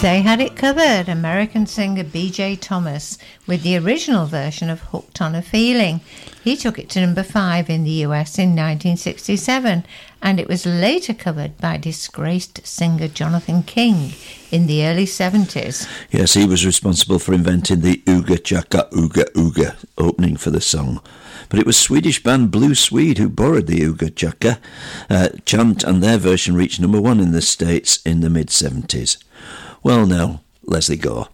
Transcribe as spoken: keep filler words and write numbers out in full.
They had it covered, American singer B J Thomas, with the original version of Hooked on a Feeling. He took it to number five in the U S in nineteen sixty-seven, and it was later covered by disgraced singer Jonathan King in the early seventies. Yes, he was responsible for inventing the Ooga Chaka Ooga Ooga opening for the song. But it was Swedish band Blue Swede who borrowed the Ooga Chaka uh, chant, and their version reached number one in the States in the mid-seventies. Well now, Leslie Gore.